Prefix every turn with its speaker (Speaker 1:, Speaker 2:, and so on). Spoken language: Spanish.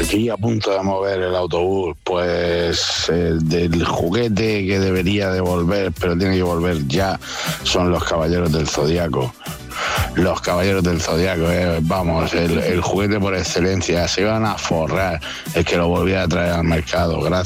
Speaker 1: Aquí a punto de mover el autobús, pues del juguete que debería de volver, pero tiene que volver ya, son los Caballeros del Zodiaco. Los Caballeros del Zodiaco, vamos, el juguete por excelencia. Se iban a forrar el que lo volviera a traer al mercado. Gracias.